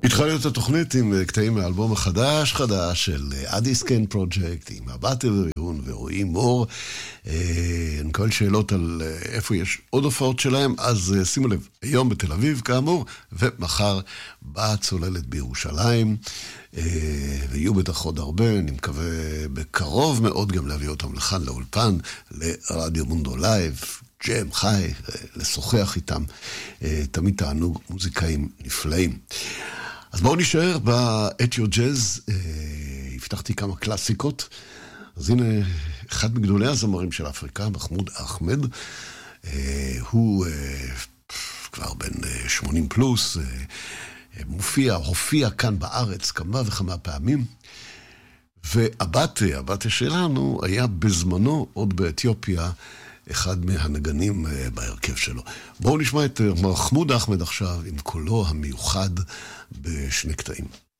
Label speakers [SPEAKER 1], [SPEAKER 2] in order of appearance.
[SPEAKER 1] התחלנו את התוכנית עם קטעים מהאלבום החדש של אדיסקן פרוג'קט, עם הבטר ויון ורועי מור. אני מקבל שאלות על איפה יש עוד הופעות שלהם, אז שימו לב, היום בתל אביב כאמור, ומחר בצוללת בירושלים, ויהיו בטח עוד הרבה, אני מקווה בקרוב מאוד גם להביא אותם לכאן לאולפן, לרדיו מונדו לייב, ג'ם חי, לשוחח איתם, תמיד תענוג, מוזיקאים נפלאים. אז בואו נשאר ב-At Your Jazz, הבטחתי כמה קלאסיקות, אז הנה אחד מגדולי הזמרים של אפריקה, מחמוד אחמד, הוא כבר בן 80 פלוס, הופיע כאן בארץ כמה וכמה פעמים, והבטה שלנו היה בזמנו עוד באתיופיה, אחד מהנגנים בהרכב שלו. בואו נשמע את מחמוד אחמד עכשיו עם קולו המיוחד בשני קטעים.